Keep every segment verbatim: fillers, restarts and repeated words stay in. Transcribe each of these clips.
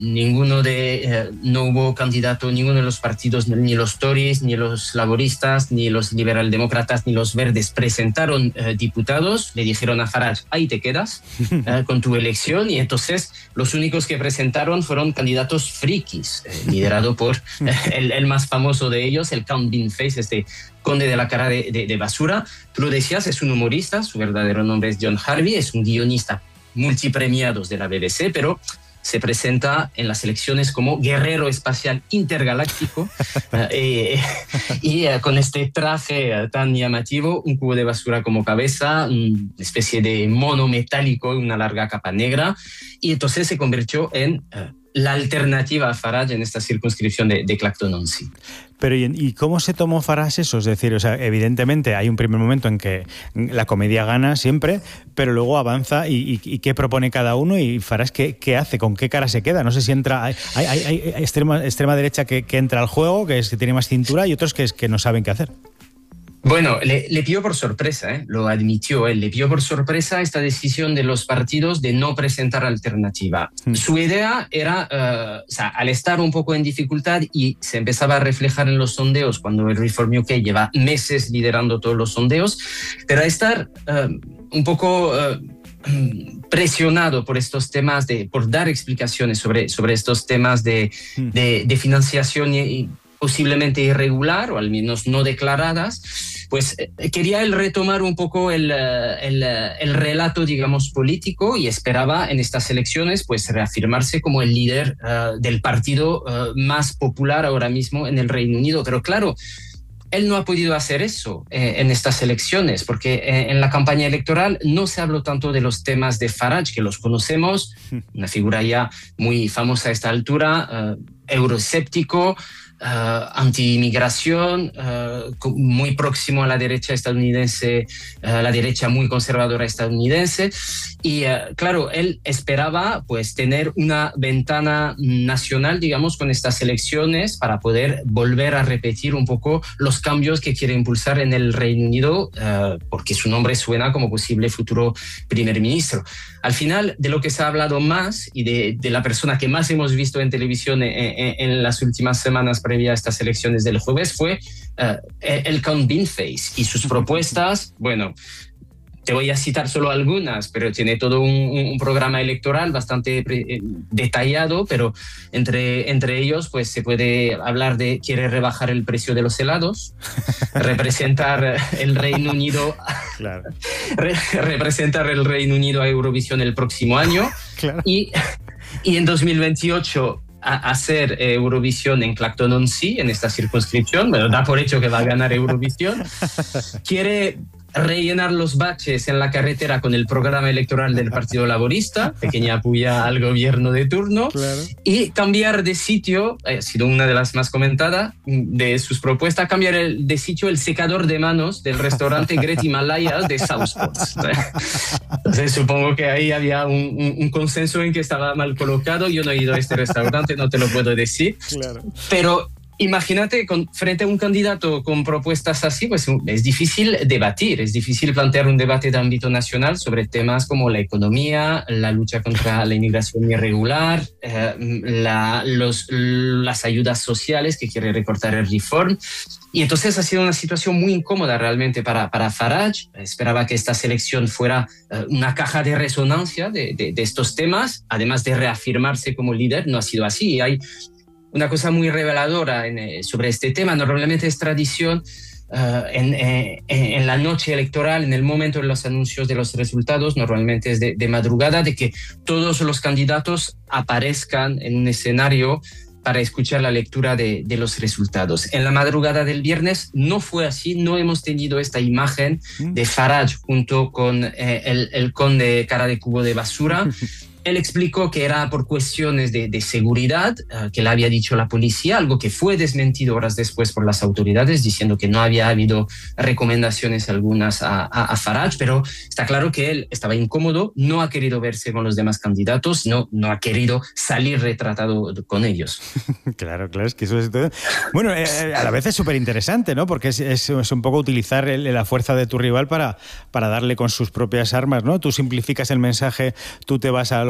ninguno de, eh, no hubo candidato, ninguno de los partidos, ni los Tories, ni los laboristas, ni los liberaldemócratas, ni los verdes presentaron eh, diputados. Le dijeron a Farage, ahí te quedas eh, con tu elección, y entonces los únicos que presentaron fueron candidatos frikis, eh, liderado por eh, el, el más famoso de ellos, el Count Beanface, este conde de la cara de, de, de basura. Tú lo decías, es un humorista, su verdadero nombre es John Harvey, es un guionista multipremiados de la B B C, pero se presenta en las elecciones como guerrero espacial intergaláctico eh, y eh, con este traje eh, tan llamativo, un cubo de basura como cabeza, una especie de mono metálico, una larga capa negra, y entonces se convirtió en eh, la alternativa a Farage en esta circunscripción de, de Clacton-on-Sea. Pero ¿y, ¿y cómo se tomó Farage eso? Es decir, o sea, evidentemente hay un primer momento en que la comedia gana siempre, pero luego avanza y, y, y qué propone cada uno, y Farage qué, qué hace, con qué cara se queda. No sé si entra, hay, hay, hay extrema, extrema derecha que, que entra al juego, que, es, que tiene más cintura, y otros que, es, que no saben qué hacer. Bueno, le, le pilló por sorpresa, ¿eh? Lo admitió él, le pilló por sorpresa esta decisión de los partidos de no presentar alternativa. Mm. Su idea era, uh, o sea, al estar un poco en dificultad, y se empezaba a reflejar en los sondeos cuando el Reform U K lleva meses liderando todos los sondeos, pero a estar uh, un poco uh, presionado por estos temas, de, por dar explicaciones sobre, sobre estos temas de, mm. de, de financiación y, y posiblemente irregular, o al menos no declaradas, pues eh, quería él retomar un poco el, el, el relato, digamos, político, y esperaba en estas elecciones pues reafirmarse como el líder uh, del partido uh, más popular ahora mismo en el Reino Unido. Pero claro, él no ha podido hacer eso eh, en estas elecciones, porque eh, en la campaña electoral no se habló tanto de los temas de Farage, que los conocemos, una figura ya muy famosa a esta altura, uh, euroescéptico, Uh, anti-inmigración, uh, muy próximo a la derecha estadounidense, uh, la derecha muy conservadora estadounidense. Y uh, claro, él esperaba pues tener una ventana nacional, digamos, con estas elecciones, para poder volver a repetir un poco los cambios que quiere impulsar en el Reino Unido, uh, porque su nombre suena como posible futuro primer ministro. Al final, de lo que se ha hablado más, y de, de la persona que más hemos visto en televisión en, en, en las últimas semanas previa a estas elecciones del jueves, fue uh, el Count Beanface y sus propuestas. Bueno, te voy a citar solo algunas, pero tiene todo un, un programa electoral bastante pre, eh, detallado, pero entre, entre ellos pues se puede hablar de, quiere rebajar el precio de los helados, representar el Reino Unido, claro. re, representar el Reino Unido a Eurovisión el próximo año, claro. y, y en dos mil veintiocho a hacer Eurovisión en Clacton-on-Sea, en esta circunscripción. Bueno, da por hecho que va a ganar Eurovisión. Quiere rellenar los baches en la carretera con el programa electoral del Partido Laborista, pequeña puya al gobierno de turno, claro. Y cambiar de sitio, ha sido una de las más comentadas de sus propuestas, cambiar el, de sitio el secador de manos del restaurante Great Himalaya de Southport. Entonces supongo que ahí había un, un, un consenso en que estaba mal colocado. Yo no he ido a este restaurante, no te lo puedo decir, claro. Pero imagínate, con, frente a un candidato con propuestas así, pues es difícil debatir, es difícil plantear un debate de ámbito nacional sobre temas como la economía, la lucha contra la inmigración irregular, eh, la, los, las ayudas sociales que quiere recortar el Reform. Y entonces ha sido una situación muy incómoda realmente para, para Farage. Esperaba que esta elección fuera uh, una caja de resonancia de, de, de estos temas, además de reafirmarse como líder. No ha sido así. Hay una cosa muy reveladora en, sobre este tema. Normalmente es tradición uh, en, en, en la noche electoral, en el momento de los anuncios de los resultados, normalmente es de, de madrugada, de que todos los candidatos aparezcan en un escenario para escuchar la lectura de, de los resultados. En la madrugada del viernes no fue así, no hemos tenido esta imagen de Farage junto con eh, el, el conde cara de cubo de basura. Él explicó que era por cuestiones de, de seguridad, uh, que le había dicho la policía, algo que fue desmentido horas después por las autoridades, diciendo que no había habido recomendaciones algunas a, a, a Farage, pero está claro que él estaba incómodo, no ha querido verse con los demás candidatos, no, no ha querido salir retratado con ellos. Claro, claro, es que eso es todo. Bueno, eh, a la vez es súper interesante, ¿no? Porque es, es, es un poco utilizar el, la fuerza de tu rival para, para darle con sus propias armas, ¿no? Tú simplificas el mensaje, tú te vas a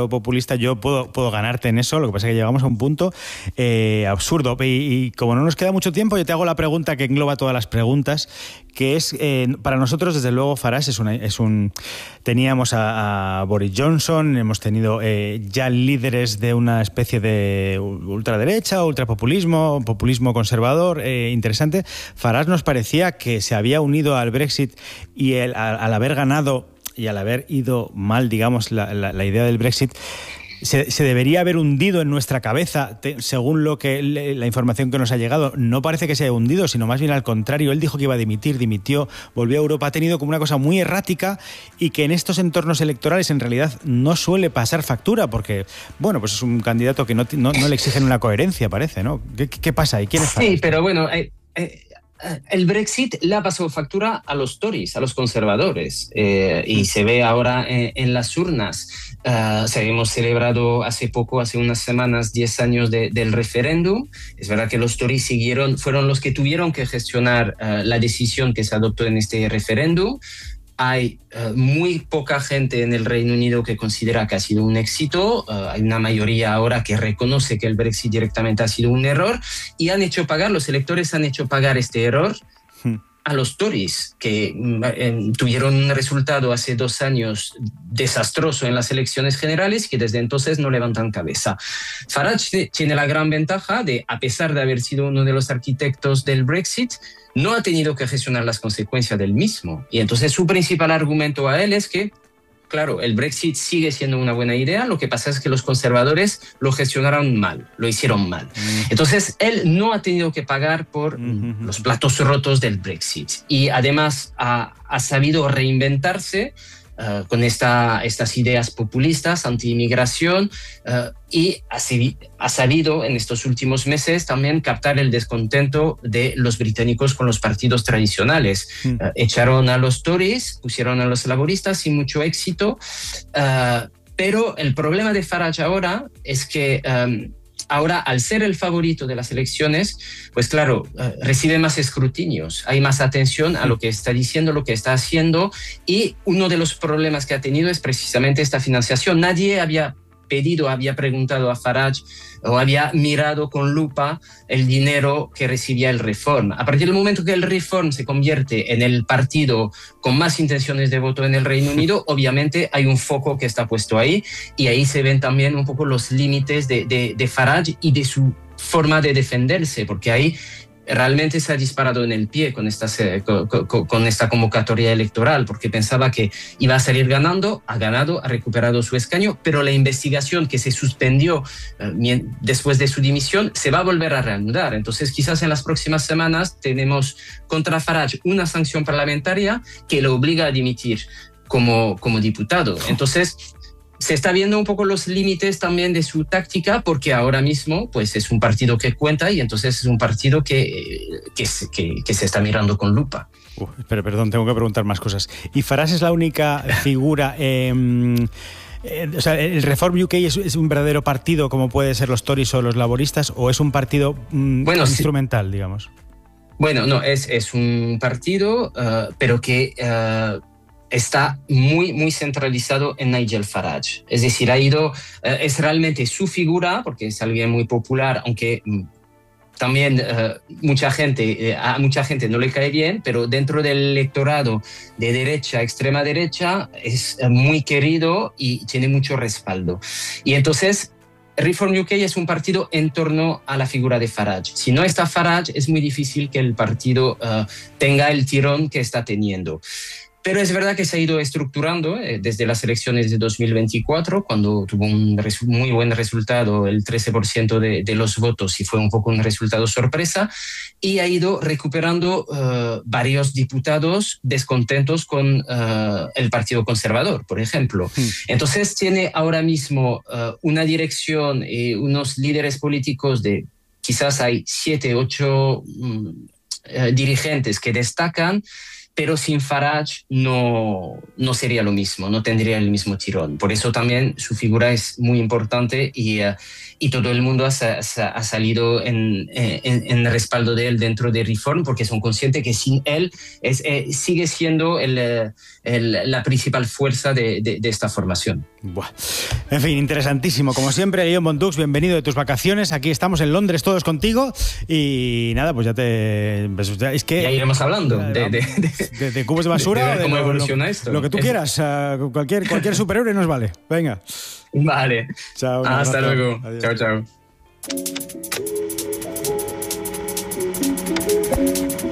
lo populista, yo puedo, puedo ganarte en eso, lo que pasa es que llegamos a un punto eh, absurdo. Y, y como no nos queda mucho tiempo, yo te hago la pregunta que engloba todas las preguntas, que es, eh, para nosotros, desde luego, Farage es, una, es un... Teníamos a, a Boris Johnson, hemos tenido eh, ya líderes de una especie de ultraderecha, ultrapopulismo, populismo conservador, eh, interesante. Farage nos parecía que se había unido al Brexit y el, al, al haber ganado y al haber ido mal, digamos, la, la, la idea del Brexit, Se, se debería haber hundido en nuestra cabeza, te, según lo que la información que nos ha llegado. No parece que se haya hundido, sino más bien al contrario. Él dijo que iba a dimitir, dimitió, volvió a Europa. Ha tenido como una cosa muy errática y que en estos entornos electorales en realidad no suele pasar factura, porque, bueno, pues es un candidato que no, no, no le exigen una coherencia, parece, ¿no? ¿Qué, qué pasa ahí? ¿Quién es Farage? Sí, pero bueno... Eh, eh... El Brexit le ha pasado factura a los Tories, a los conservadores, eh, y se ve ahora en, en las urnas. Uh, o sea, hemos celebrado hace poco, hace unas semanas, diez años de, del referéndum. Es verdad que los Tories siguieron, fueron los que tuvieron que gestionar uh, la decisión que se adoptó en este referéndum. Hay uh, muy poca gente en el Reino Unido que considera que ha sido un éxito. Uh, hay una mayoría ahora que reconoce que el Brexit directamente ha sido un error y han hecho pagar, los electores han hecho pagar este error hmm. a los Tories, que eh, tuvieron un resultado hace dos años desastroso en las elecciones generales, que desde entonces no levantan cabeza. Farage tiene la gran ventaja de, a pesar de haber sido uno de los arquitectos del Brexit, no ha tenido que gestionar las consecuencias del mismo. Y entonces su principal argumento a él es que, claro, el Brexit sigue siendo una buena idea, lo que pasa es que los conservadores lo gestionaron mal, lo hicieron mal. Mm. Entonces, él no ha tenido que pagar por mm-hmm. los platos rotos del Brexit. Y además ha, ha sabido reinventarse uh, con esta, estas ideas populistas, anti-inmigración, uh, y ha, ha sabido en estos últimos meses también captar el descontento de los británicos con los partidos tradicionales. Mm. Uh, echaron a los Tories, pusieron a los laboristas sin mucho éxito, uh, pero el problema de Farage ahora es que um, ahora, al ser el favorito de las elecciones, pues claro, uh, recibe más escrutinios, hay más atención a lo que está diciendo, lo que está haciendo, y uno de los problemas que ha tenido es precisamente esta financiación. Nadie había pedido, había preguntado a Farage o había mirado con lupa el dinero que recibía el Reform. A partir del momento que el Reform se convierte en el partido con más intenciones de voto en el Reino Unido, obviamente hay un foco que está puesto ahí, y ahí se ven también un poco los límites de, de, de Farage y de su forma de defenderse, porque ahí realmente se ha disparado en el pie con esta, con, con esta convocatoria electoral, porque pensaba que iba a salir ganando, ha ganado, ha recuperado su escaño, pero la investigación que se suspendió eh, después de su dimisión se va a volver a reanudar. Entonces, quizás en las próximas semanas tenemos contra Farage una sanción parlamentaria que lo obliga a dimitir como, como diputado. Entonces, se está viendo un poco los límites también de su táctica, porque ahora mismo pues, es un partido que cuenta, y entonces es un partido que, que, que, que se está mirando con lupa. Uh, pero perdón, tengo que preguntar más cosas. ¿Y Farage es la única figura... Eh, eh, o sea, ¿el Reform U K es, es un verdadero partido como puede ser los Tories o los laboristas, o es un partido mm, bueno, instrumental, sí. digamos? Bueno, no, es, es un partido, uh, pero que... Uh, está muy, muy centralizado en Nigel Farage. Es decir, ha ido, eh, es realmente su figura, porque es alguien muy popular, aunque mm, también eh, mucha gente, eh, a mucha gente no le cae bien, pero dentro del electorado de derecha, extrema derecha, es eh, muy querido y tiene mucho respaldo. Y entonces, Reform U K es un partido en torno a la figura de Farage. Si no está Farage, es muy difícil que el partido uh, tenga el tirón que está teniendo. Pero es verdad que se ha ido estructurando eh, desde las elecciones de dos mil veinticuatro, cuando tuvo un muy buen resultado, el trece por ciento de, de los votos, y fue un poco un resultado sorpresa, y ha ido recuperando uh, varios diputados descontentos con uh, el Partido Conservador, por ejemplo. Mm. Entonces tiene ahora mismo uh, una dirección y unos líderes políticos de, quizás hay siete, ocho um, uh, dirigentes que destacan, pero sin Farage no, no sería lo mismo, no tendría el mismo tirón. Por eso también su figura es muy importante, y, uh, y todo el mundo ha, ha salido en, en, en respaldo de él dentro de Reform, porque son conscientes que sin él es, eh, sigue siendo el, el, la principal fuerza de, de, de esta formación. Buah. En fin, interesantísimo. Como siempre, Guillaume Bondux, bienvenido de tus vacaciones. Aquí estamos en Londres todos contigo. Y nada, pues ya te... Pues ya, es que, ya iremos hablando de, de, de, de, de cubos de basura. De, de, de cómo de lo, evoluciona lo, esto. Lo que tú quieras. Uh, cualquier, cualquier superhéroe nos vale. Venga. Vale. Chao. Hasta abrazo. luego. Adiós. Chao, chao.